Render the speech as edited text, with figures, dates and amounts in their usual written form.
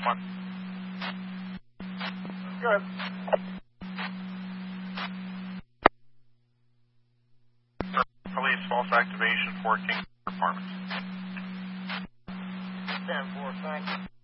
1. Good. Police false activation for King performance. 10-4, thanks.